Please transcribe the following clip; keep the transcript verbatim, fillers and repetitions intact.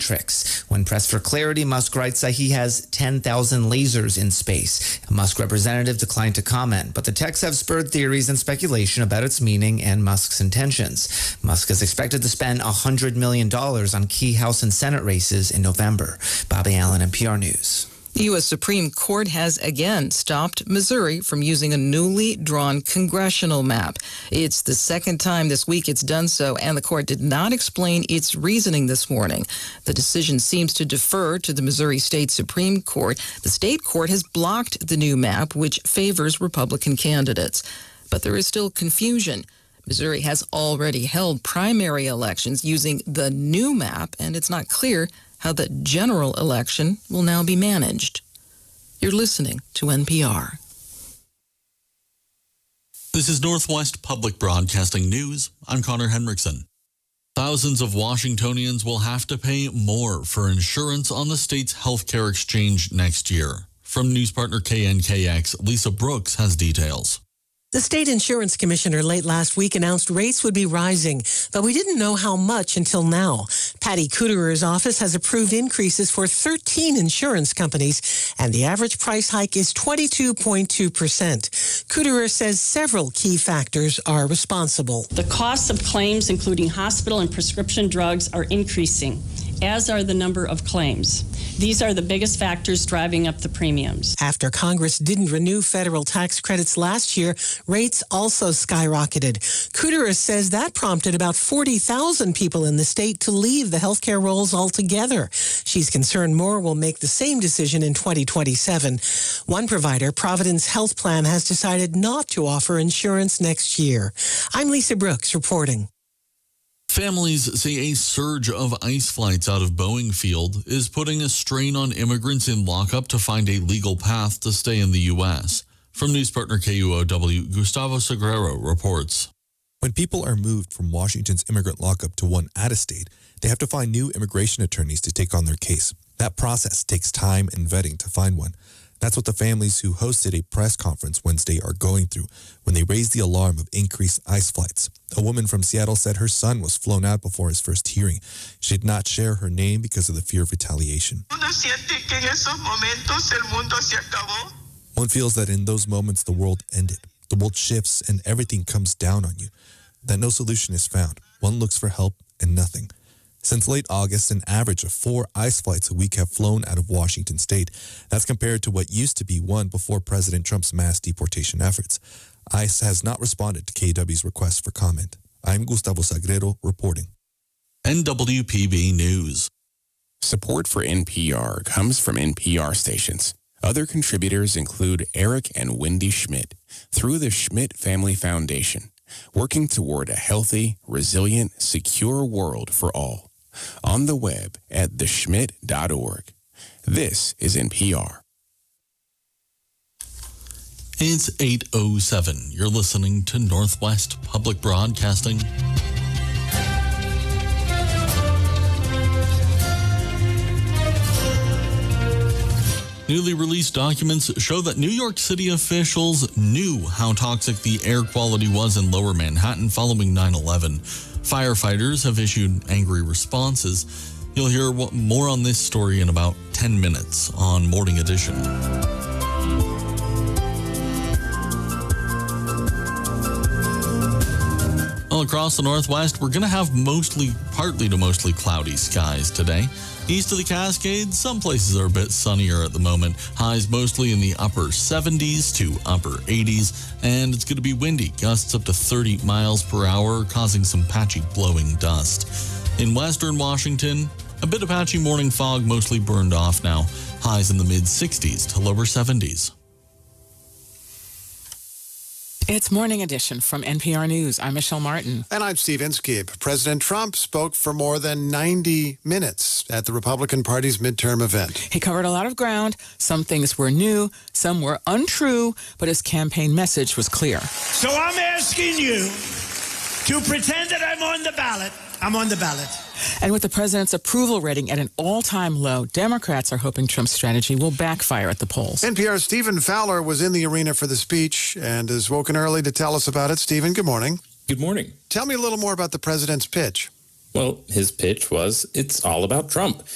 tricks. When pressed for clarity, Musk writes that he has ten thousand lasers in space. A Musk representative declined to comment, but the texts have spurred theories and speculation about its meaning and Musk's intentions. Musk is expected to spend one hundred million dollars on key House and Senate races in November. Bobby Allen, N P R News. The U S Supreme Court has again stopped Missouri from using a newly drawn congressional map. It's the second time this week it's done so, and the court did not explain its reasoning this morning. The decision seems to defer to the Missouri State Supreme Court. The state court has blocked the new map, which favors Republican candidates. But there is still confusion. Missouri has already held primary elections using the new map, and it's not clear how the general election will now be managed. You're listening to N P R. This is Northwest Public Broadcasting News. I'm Connor Henriksen. Thousands of Washingtonians will have to pay more for insurance on the state's healthcare exchange next year. From news partner K N K X, Lisa Brooks has details. The state insurance commissioner late last week announced rates would be rising, but we didn't know how much until now. Patty Kuderer's office has approved increases for thirteen insurance companies, and the average price hike is twenty-two point two percent. Kuderer says several key factors are responsible. The costs of claims, including hospital and prescription drugs, are increasing, as are the number of claims. These are the biggest factors driving up the premiums. After Congress didn't renew federal tax credits last year, rates also skyrocketed. Kuderer says that prompted about forty thousand people in the state to leave the healthcare rolls altogether. She's concerned more will make the same decision in twenty twenty-seven. One provider, Providence Health Plan, has decided not to offer insurance next year. I'm Lisa Brooks reporting. Families say a surge of ICE flights out of Boeing Field is putting a strain on immigrants in lockup to find a legal path to stay in the U S. From news partner K U O W, Gustavo Sagrero reports. When people are moved from Washington's immigrant lockup to one out-of-state, they have to find new immigration attorneys to take on their case. That process takes time and vetting to find one. That's what the families who hosted a press conference Wednesday are going through when they raised the alarm of increased ICE flights. A woman from Seattle said her son was flown out before his first hearing. She did not share her name because of the fear of retaliation. One feels that in those moments the world ended. The world shifts and everything comes down on you. That no solution is found. One looks for help and nothing. Since late August, an average of four ICE flights a week have flown out of Washington state. That's compared to what used to be one before President Trump's mass deportation efforts. ICE has not responded to K W's request for comment. I'm Gustavo Sagrero reporting. N W P B News. Support for N P R comes from N P R stations. Other contributors include Eric and Wendy Schmidt through the Schmidt Family Foundation, working toward a healthy, resilient, secure world for all. On the web at the schmidt dot org. This is N P R. It's eight oh seven. You're listening to Northwest Public Broadcasting. Newly released documents show that New York City officials knew how toxic the air quality was in Lower Manhattan following nine eleven. Firefighters have issued angry responses. You'll hear more on this story in about ten minutes on Morning Edition. All across the Northwest, we're going to have mostly, partly to mostly cloudy skies today. East of the Cascades, some places are a bit sunnier at the moment. Highs mostly in the upper seventies to upper eighties, and it's going to be windy. Gusts up to thirty miles per hour, causing some patchy blowing dust. In western Washington, a bit of patchy morning fog, mostly burned off now. Highs in the mid sixties to lower seventies. It's Morning Edition from N P R News. I'm Michelle Martin. And I'm Steve Inskeep. President Trump spoke for more than ninety minutes at the Republican Party's midterm event. He covered a lot of ground. Some things were new, some were untrue, but his campaign message was clear. So I'm asking you to pretend that I'm on the ballot. I'm on the ballot. And with the president's approval rating at an all-time low, Democrats are hoping Trump's strategy will backfire at the polls. N P R's Stephen Fowler was in the arena for the speech and is woken early to tell us about it. Stephen, good morning. Good morning. Tell me a little more about the president's pitch. Well, his pitch was, it's all about Trump.